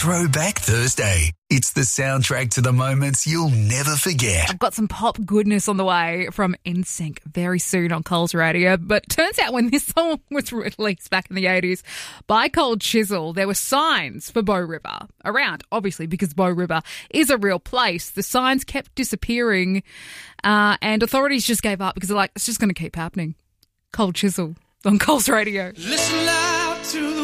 Throwback Thursday. It's the soundtrack to the moments you'll never forget. I've got some pop goodness on the way from NSYNC very soon on Coles Radio. But turns out when this song was released back in the 80s by Cold Chisel, there were signs for Bow River around, obviously, because Bow River is a real place. The signs kept disappearing and authorities just gave up because they're like, it's just going to keep happening. Cold Chisel on Coles Radio. Listen loud to the